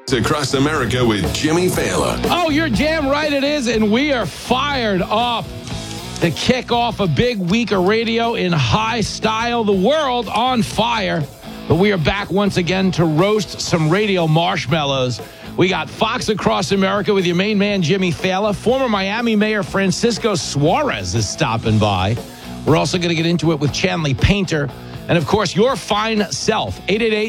Across America with Jimmy Fallon. Oh, you're damn right it is, and we are fired up to kick off a big week of radio in high style. The world on fire, but we are back once again to roast some radio marshmallows. We got Fox Across America with your main man, Jimmy Fallon. Former Miami Mayor Francisco Suarez is stopping by. We're also going to get into it with Chanley Painter. And, of course, your fine self,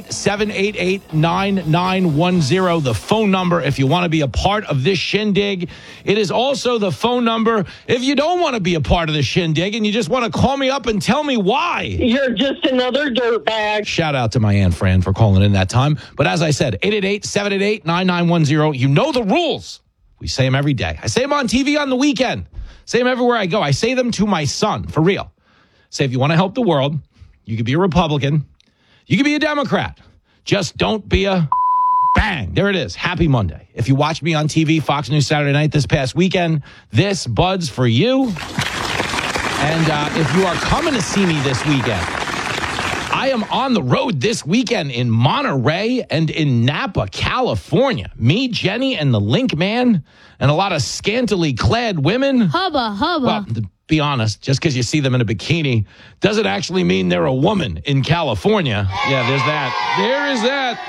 888-788-9910, the phone number if you want to be a part of this shindig. It is also the phone number if you don't want to be a part of the shindig and you just want to call me up and tell me why. You're just another dirtbag. Shout out to my Aunt Fran for calling in that time. But as I said, 888-788-9910, you know the rules. We say them every day. I say them on TV on the weekend. Say them everywhere I go. I say them to my son, for real. Say, if you want to help the world, you could be a Republican. You could be a Democrat. Just don't be a bang. There it is. Happy Monday. If you watched me on TV, Fox News Saturday night this past weekend, this Bud's for you. And if you are coming to see me this weekend, I am on the road this weekend in Monterey and in Napa, California. Me, Jenny, and the Link Man, and a lot of scantily clad women. Hubba, hubba. Well, be honest, just because you see them in a bikini doesn't actually mean they're a woman in California. Yeah, there's that. There is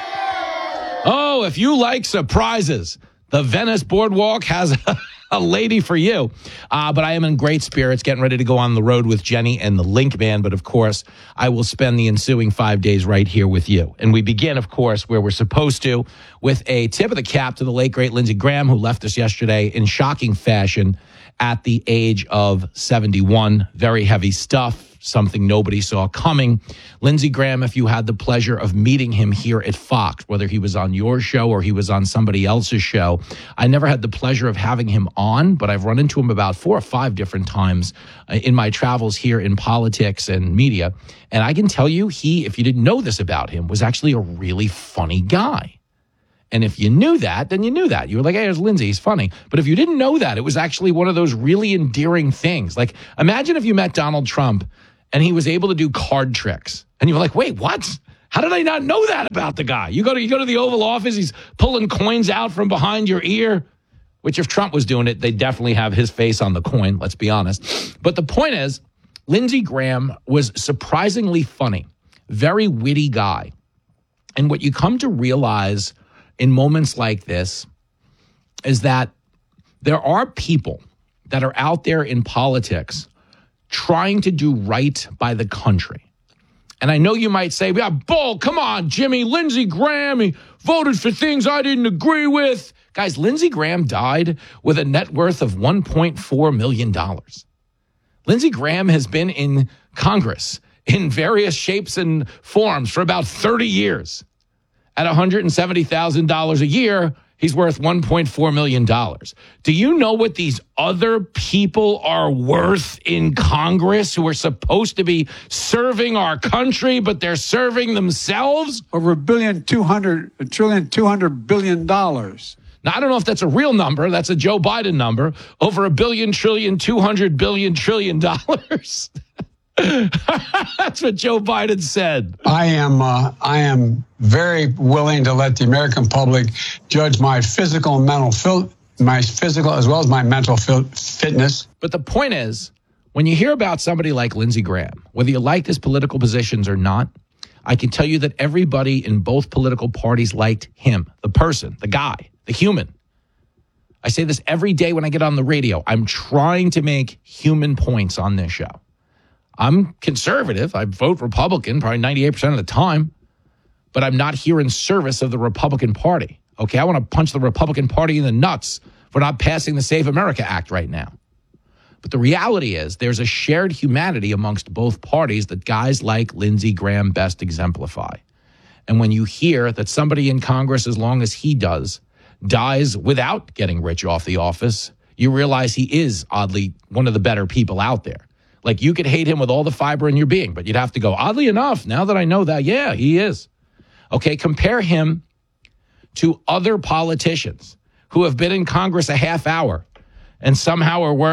that. Oh, if you like surprises, the Venice Boardwalk has a lady for you. But I am in great spirits, getting ready to go on the road with Jenny and the Link Man. But, of course, I will spend the ensuing 5 days right here with you. And we begin, of course, where we're supposed to, with a tip of the cap to the late, great Lindsey Graham, who left us yesterday in shocking fashion at the age of 71. Very heavy stuff, something nobody saw coming. Lindsey Graham, if you had the pleasure of meeting him here at Fox, whether he was on your show or he was on somebody else's show, I never had the pleasure of having him on, but I've run into him about 4 or 5 different times in my travels here in politics and media. And I can tell you, he, if you didn't know this about him, was actually a really funny guy. And if you knew that, then you knew that. You were like, hey, there's Lindsey, he's funny. But if you didn't know that, it was actually one of those really endearing things. Like, imagine if you met Donald Trump and he was able to do card tricks. And you were like, wait, what? How did I not know that about the guy? You go to the Oval Office, he's pulling coins out from behind your ear, which if Trump was doing it, they'd definitely have his face on the coin, let's be honest. But the point is, Lindsey Graham was surprisingly funny, very witty guy. And what you come to realize in moments like this is that there are people that are out there in politics trying to do right by the country. And I know you might say, yeah, bull, come on, Jimmy, Lindsey Graham, he voted for things I didn't agree with. Guys, Lindsey Graham died with a net worth of $1.4 million. Lindsey Graham has been in Congress in various shapes and forms for about 30 years. At $170,000 a year, he's worth $1.4 million. Do you know what these other people are worth in Congress who are supposed to be serving our country, but they're serving themselves? Over $1.2 billion. Now, I don't know if that's a real number. That's a Joe Biden number. Over $1.2 billion. That's what Joe Biden said. I am very willing to let the American public judge my physical and mental my physical as well as my mental fitness. But the point is, when you hear about somebody like Lindsey Graham, whether you like his political positions or not, I can tell you that everybody in both political parties liked him, the person, the guy, the human. I say this every day when I get on the radio. I'm trying to make human points on this show. I'm conservative. I vote Republican probably 98% of the time, but I'm not here in service of the Republican Party. Okay, I want to punch the Republican Party in the nuts for not passing the Save America Act right now. But the reality is there's a shared humanity amongst both parties that guys like Lindsey Graham best exemplify. And when you hear that somebody in Congress, as long as he does, dies without getting rich off the office, you realize he is, oddly, one of the better people out there. Like, you could hate him with all the fiber in your being, but you'd have to go, oddly enough, now that I know that, yeah, he is. Okay, compare him to other politicians who have been in Congress a half hour and somehow are worth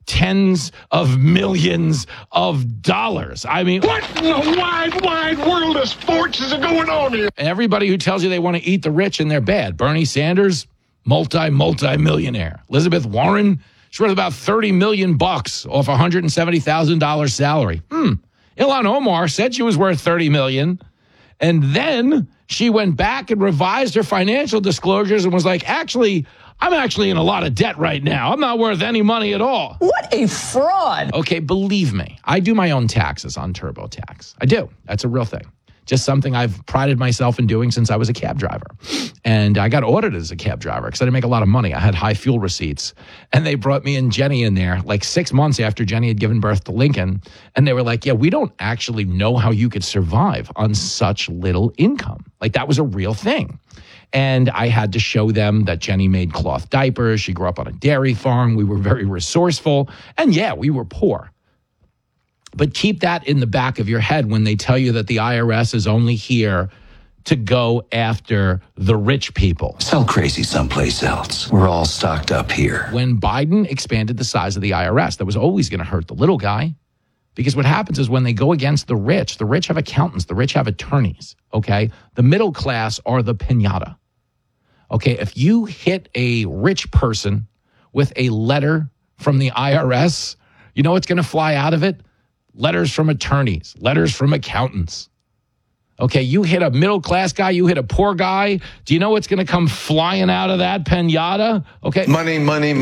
tens of millions of dollars. I mean, what in the wide world of sports is going on here? Everybody who tells you they want to eat the rich and they're bad. Bernie Sanders, multi-millionaire. Elizabeth Warren, she's worth about $30 million off $170,000 salary. Ilhan Omar said she was worth $30 million. And then she went back and revised her financial disclosures and was like, I'm actually in a lot of debt right now. I'm not worth any money at all. What a fraud. Okay, believe me. I do my own taxes on TurboTax. I do. That's a real thing. Just something I've prided myself in doing since I was a cab driver. And I got audited as a cab driver because I didn't make a lot of money. I had high fuel receipts. And they brought me and Jenny in there like 6 months after Jenny had given birth to Lincoln. And they were like, yeah, we don't actually know how you could survive on such little income. Like that was a real thing. And I had to show them that Jenny made cloth diapers. She grew up on a dairy farm. We were very resourceful. And yeah, we were poor. But keep that in the back of your head when they tell you that the IRS is only here to go after the rich people. Sell crazy someplace else. We're all stocked up here. When Biden expanded the size of the IRS, that was always going to hurt the little guy. Because what happens is when they go against the rich have accountants, the rich have attorneys, okay? The middle class are the piñata. Okay, if you hit a rich person with a letter from the IRS, you know what's going to fly out of it? Letters from attorneys, letters from accountants. Okay, you hit a middle-class guy, you hit a poor guy. Do you know what's going to come flying out of that piñata? Okay. Money.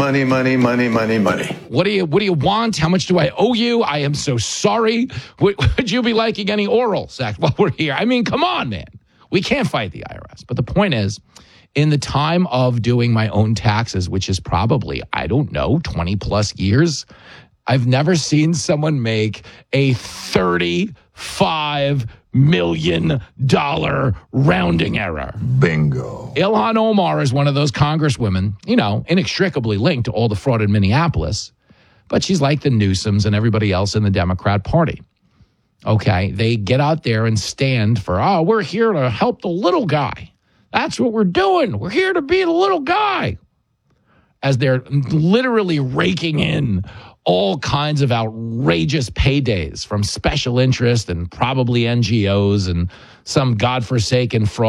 What do you want? How much do I owe you? I am so sorry. Would you be liking any oral sex while we're here? I mean, come on, man. We can't fight the IRS. But the point is, in the time of doing my own taxes, which is probably, 20 plus years, I've never seen someone make a $35 million rounding error. Bingo. Ilhan Omar is one of those congresswomen, inextricably linked to all the fraud in Minneapolis, but she's like the Newsoms and everybody else in the Democrat Party. Okay, they get out there and stand for, we're here to help the little guy. That's what we're doing. We're here to be the little guy. As they're literally raking in all kinds of outrageous paydays from special interest and probably NGOs and some godforsaken fraud.